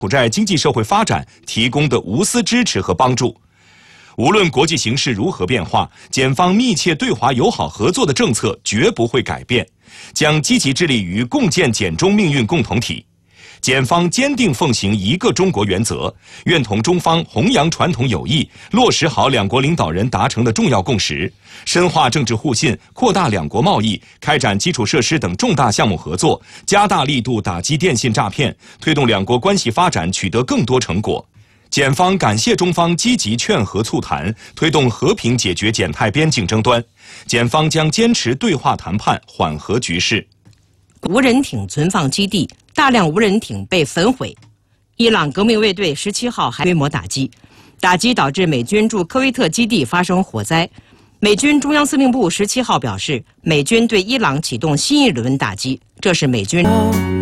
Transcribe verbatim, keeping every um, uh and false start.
柬埔寨经济社会发展提供的无私支持和帮助。无论国际形势如何变化，柬方密切对华友好合作的政策绝不会改变，将积极致力于共建柬中命运共同体。柬方坚定奉行一个中国原则，愿同中方弘扬传统友谊，落实好两国领导人达成的重要共识，深化政治互信，扩大两国贸易，开展基础设施等重大项目合作，加大力度打击电信诈骗，推动两国关系发展取得更多成果。柬方感谢中方积极劝和促谈，推动和平解决柬泰边境争端。检方将坚持对话谈判，缓和局势。 无人艇存放基地，大量无人艇被焚毁。伊朗革命卫队十七号还规模打击，打击导致美军驻科威特基地发生火灾。美军中央司令部十七号表示，美军对伊朗启动新一轮打击，这是美军。